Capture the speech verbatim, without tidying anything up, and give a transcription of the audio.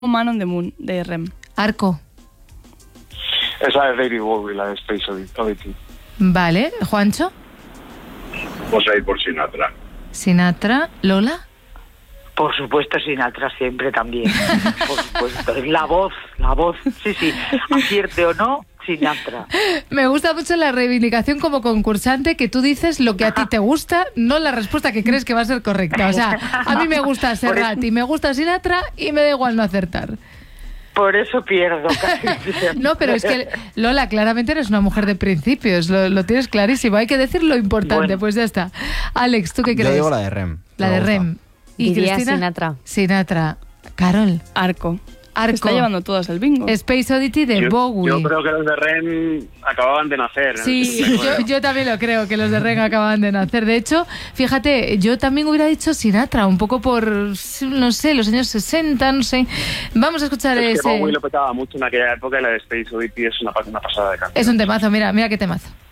Man on the Moon, de R E M. Arco. Esa es David Bowie, la de Space Oddity. Vale, Juancho. Vamos a ir por Sinatra. Sinatra. ¿Lola? Por supuesto, Sinatra siempre también. Por supuesto. La voz, la voz. Sí, sí. Acierte o no, Sinatra. Me gusta mucho la reivindicación como concursante, que tú dices lo que a ti te gusta, no la respuesta que crees que va a ser correcta. O sea, a mí me gusta Serrat y me gusta Sinatra y me da igual no acertar. Por eso pierdo casi siempre. No, pero es que, Lola, claramente eres una mujer de principios, lo, lo tienes clarísimo. Hay que decir lo importante, bueno. Pues ya está. Alex, ¿tú qué crees? Yo digo la de R E M. La de R E M. ¿Y Diría Cristina? Sinatra. Sinatra. Carol. Arco. Arco. Está llevando todas el bingo. Space Oddity de Yo, Bowie. yo creo que los de R E M acababan de nacer. Sí, yo, yo también lo creo, que los de R E M acababan de nacer. De hecho, fíjate, yo también hubiera dicho Sinatra, un poco por, no sé, los años sesenta, no sé. Vamos a escuchar es ese... que Bowie lo petaba mucho en aquella época y la de Space Oddity es una, una pasada de canción. Es un temazo, mira, mira qué temazo.